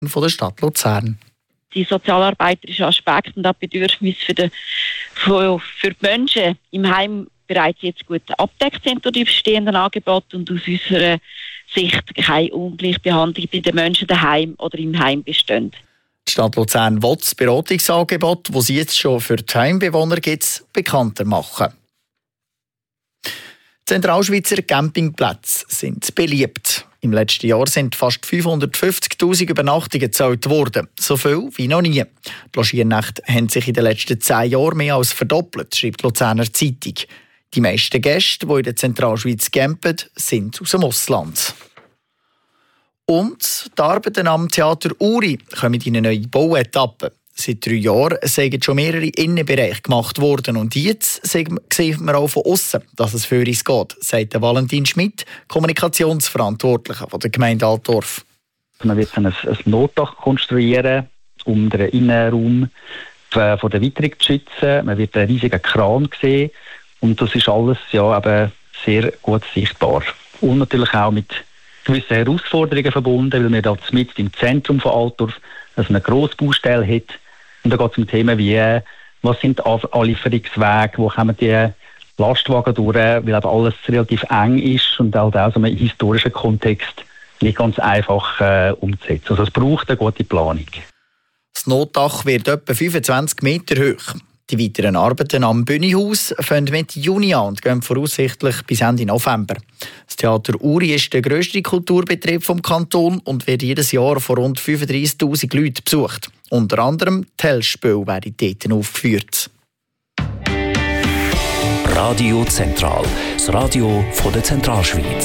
von der Stadt Luzern. Die sozialarbeiterischen Aspekte und auch Bedürfnisse für die Menschen im Heim bereits jetzt gut abgedeckt sind durch die bestehenden Angebote und aus unserer Sicht keine Ungleichbehandlung bei den Menschen daheim oder im Heim besteht. Die Stadt Luzern will das Beratungsangebot, das sie jetzt schon für die Heimbewohner gibt, bekannter machen. Zentralschweizer Campingplätze sind beliebt. Im letzten Jahr sind fast 550'000 Übernachtungen gezahlt worden. So viel wie noch nie. Die Logiernächte haben sich in den letzten 10 Jahren mehr als verdoppelt, schreibt die Luzerner Zeitung. Die meisten Gäste, die in der Zentralschweiz campen, sind aus dem Ausland. Und die Arbeiten am Theater Uri kommen in eine neue Bauetappe. Seit 3 Jahren sind schon mehrere Innenbereiche gemacht worden und jetzt sehen wir auch von außen, dass es für uns geht, sagt Valentin Schmidt, Kommunikationsverantwortlicher von der Gemeinde Altdorf. Man wird ein Notdach konstruieren, um den Innenraum von der Witterung zu schützen. Man wird einen riesigen Kran sehen und das ist alles eben sehr gut sichtbar. Und natürlich auch mit gewissen Herausforderungen verbunden, weil wir da mitten im Zentrum von Altdorf eine grosse Baustelle hat. Und da geht es um Themen wie, was sind die Anlieferungswege, wo kommen die Lastwagen durch, weil eben alles relativ eng ist und halt auch so einen historischen Kontext nicht ganz einfach umzusetzen. Also es braucht eine gute Planung. Das Notdach wird etwa 25 Meter hoch. Die weiteren Arbeiten am Bühnehaus fangen Mitte Juni an und gehen voraussichtlich bis Ende November. Das Theater Uri ist der grösste Kulturbetrieb vom Kanton und wird jedes Jahr von rund 35'000 Leuten besucht. Unter anderem die Hellspiele werden dort aufgeführt. Radio Zentral, das Radio von der Zentralschweiz.